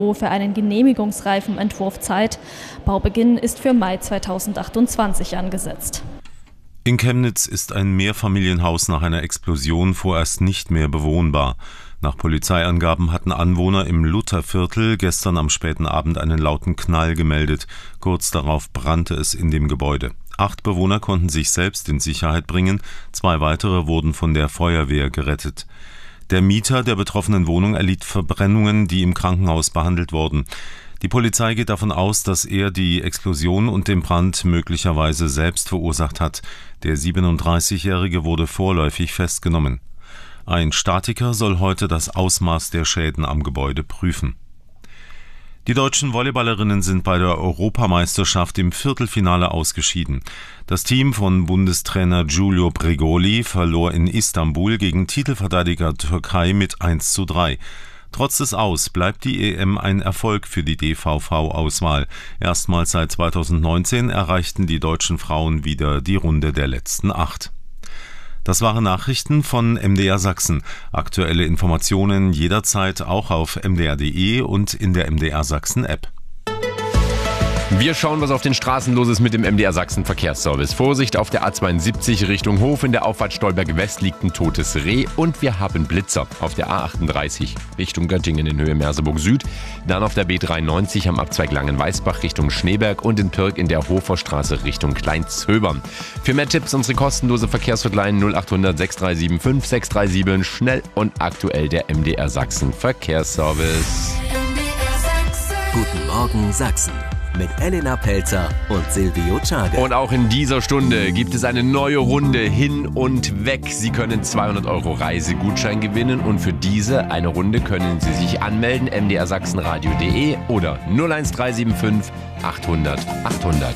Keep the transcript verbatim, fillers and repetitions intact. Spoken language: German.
für einen genehmigungsreifen Entwurf Zeit. Baubeginn ist für Mai zweitausendachtundzwanzig angesetzt. In Chemnitz ist ein Mehrfamilienhaus nach einer Explosion vorerst nicht mehr bewohnbar. Nach Polizeiangaben hatten Anwohner im Lutherviertel gestern am späten Abend einen lauten Knall gemeldet. Kurz darauf brannte es in dem Gebäude. Acht Bewohner konnten sich selbst in Sicherheit bringen, zwei weitere wurden von der Feuerwehr gerettet. Der Mieter der betroffenen Wohnung erlitt Verbrennungen, die im Krankenhaus behandelt wurden. Die Polizei geht davon aus, dass er die Explosion und den Brand möglicherweise selbst verursacht hat. Der siebenunddreißigjährige wurde vorläufig festgenommen. Ein Statiker soll heute das Ausmaß der Schäden am Gebäude prüfen. Die deutschen Volleyballerinnen sind bei der Europameisterschaft im Viertelfinale ausgeschieden. Das Team von Bundestrainer Giulio Bregoli verlor in Istanbul gegen Titelverteidiger Türkei mit eins zu drei. Trotz des Aus bleibt die E M ein Erfolg für die D V V-Auswahl. Erstmals seit zweitausendneunzehn erreichten die deutschen Frauen wieder die Runde der letzten acht. Das waren Nachrichten von M D R Sachsen. Aktuelle Informationen jederzeit auch auf m d r punkt d e und in der M D R Sachsen App. Wir schauen, was auf den Straßen los ist mit dem M D R Sachsen Verkehrsservice. Vorsicht auf der A zweiundsiebzig Richtung Hof. In der Auffahrt Stolberg West liegt ein totes Reh und wir haben Blitzer auf der A achtunddreißig Richtung Göttingen in Höhe Merseburg Süd. Dann auf der B dreiundneunzig am Abzweig Langenweißbach Richtung Schneeberg und in Pirk in der Hoferstraße Richtung Kleinzhöbern. Für mehr Tipps unsere kostenlose Verkehrshotline null achthundert sechs drei sieben fünf sechs drei sieben. Schnell und aktuell der M D R Sachsen Verkehrsservice. Guten Morgen Sachsen. Mit Elena Pelzer und Silvio Czage. Und auch in dieser Stunde gibt es eine neue Runde hin und weg. Sie können zweihundert Euro Reisegutschein gewinnen und für diese eine Runde können Sie sich anmelden, m d r sachsen radio punkt d e oder null eins drei sieben fünf achthundert achthundert.